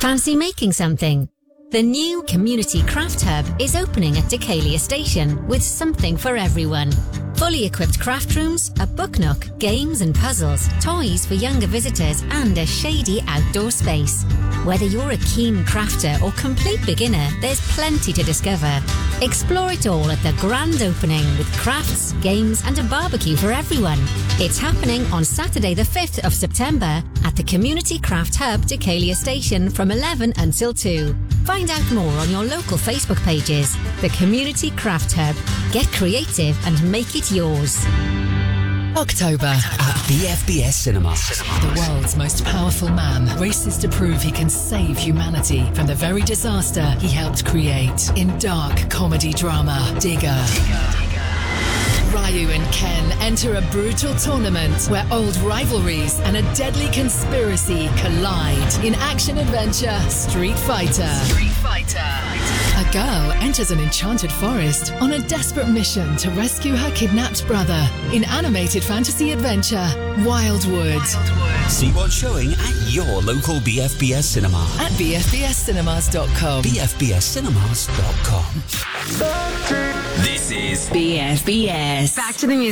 Fancy making something? The new Community Craft Hub is opening at Decalia Station with something for everyone. Fully equipped craft rooms, a book nook, games and puzzles, toys for younger visitors and a shady outdoor space. Whether you're a keen crafter or complete beginner, there's plenty to discover. Explore it all at the grand opening with crafts, games and a barbecue for everyone. It's happening on Saturday the 5th of September at the Community Craft Hub Decalia Station from 11 until 2. Find out more on your local Facebook pages. The Community Craft Hub. Get creative and make it yours. October at BFBS Cinema. The world's most powerful man races to prove he can save humanity from the very disaster he helped create in dark comedy drama Digger. Ryu and Ken enter a brutal tournament where old rivalries and a deadly conspiracy collide in action-adventure Street Fighter. A girl enters an enchanted forest on a desperate mission to rescue her kidnapped brother in animated fantasy adventure Wildwood. See what's showing at your local BFBS cinema. At bfbscinemas.com. bfbscinemas.com. This is BFBS. Back to the music.